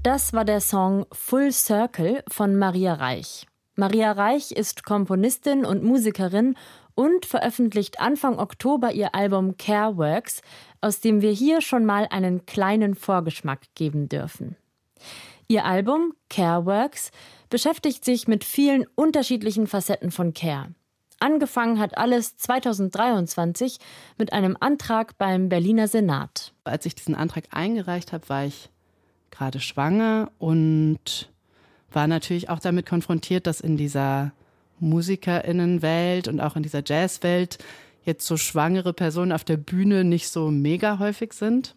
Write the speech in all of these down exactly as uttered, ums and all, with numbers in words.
Das war der Song Full Circle von Maria Reich. Maria Reich ist Komponistin und Musikerin und veröffentlicht Anfang Oktober ihr Album Care Works, aus dem wir hier schon mal einen kleinen Vorgeschmack geben dürfen. Ihr Album Care Works beschäftigt sich mit vielen unterschiedlichen Facetten von Care. Angefangen hat alles zweitausenddreiundzwanzig mit einem Antrag beim Berliner Senat. Als ich diesen Antrag eingereicht habe, war ich gerade schwanger und war natürlich auch damit konfrontiert, dass in dieser MusikerInnenwelt und auch in dieser Jazzwelt jetzt so schwangere Personen auf der Bühne nicht so mega häufig sind.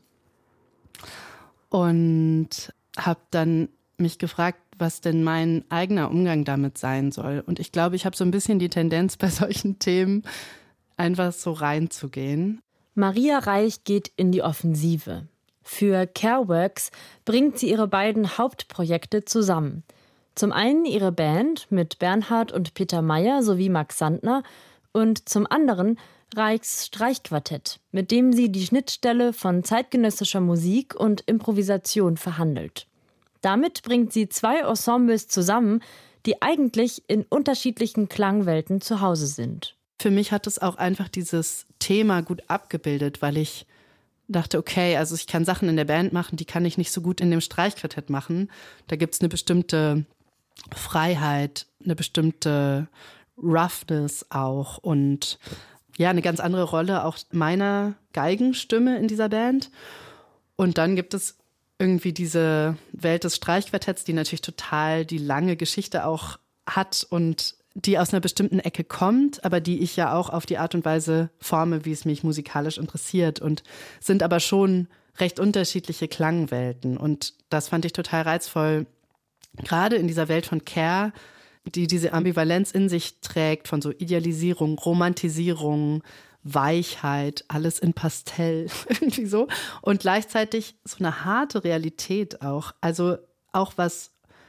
Und habe dann mich gefragt, was denn mein eigener Umgang damit sein soll. Und ich glaube, ich habe so ein bisschen die Tendenz, bei solchen Themen einfach so reinzugehen. Maria Reich geht in die Offensive. Für Care Works bringt sie ihre beiden Hauptprojekte zusammen. Zum einen ihre Band mit Bernhard und Peter Mayer sowie Max Sandner und zum anderen Reichs Streichquartett, mit dem sie die Schnittstelle von zeitgenössischer Musik und Improvisation verhandelt. Damit bringt sie zwei Ensembles zusammen, die eigentlich in unterschiedlichen Klangwelten zu Hause sind. Für mich hat es auch einfach dieses Thema gut abgebildet, weil ich dachte, okay, also ich kann Sachen in der Band machen, die kann ich nicht so gut in dem Streichquartett machen. Da gibt es eine bestimmte Freiheit, eine bestimmte Roughness auch und ja, eine ganz andere Rolle auch meiner Geigenstimme in dieser Band. Und dann gibt es irgendwie diese Welt des Streichquartetts, die natürlich total die lange Geschichte auch hat und die aus einer bestimmten Ecke kommt, aber die ich ja auch auf die Art und Weise forme, wie es mich musikalisch interessiert und sind aber schon recht unterschiedliche Klangwelten. Und das fand ich total reizvoll, gerade in dieser Welt von Care, die diese Ambivalenz in sich trägt von so Idealisierung, Romantisierung, Weichheit, alles in Pastell, irgendwie so. Und gleichzeitig so eine harte Realität auch. Also auch was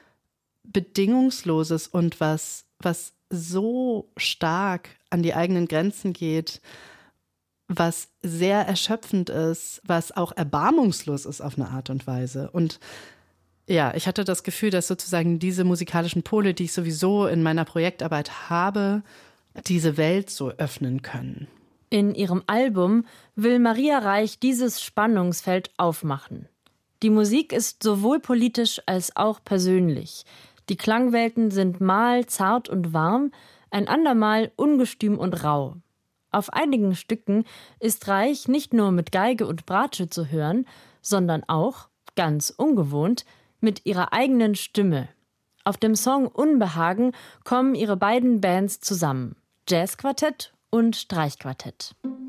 Bedingungsloses und was, was so stark an die eigenen Grenzen geht, was sehr erschöpfend ist, was auch erbarmungslos ist auf eine Art und Weise. Und ja, ich hatte das Gefühl, dass sozusagen diese musikalischen Pole, die ich sowieso in meiner Projektarbeit habe, diese Welt so öffnen können. In ihrem Album will Maria Reich dieses Spannungsfeld aufmachen. Die Musik ist sowohl politisch als auch persönlich. Die Klangwelten sind mal zart und warm, ein andermal ungestüm und rau. Auf einigen Stücken ist Reich nicht nur mit Geige und Bratsche zu hören, sondern auch, ganz ungewohnt, mit ihrer eigenen Stimme. Auf dem Song Unbehagen kommen ihre beiden Bands zusammen, Jazzquartett und Streichquartett.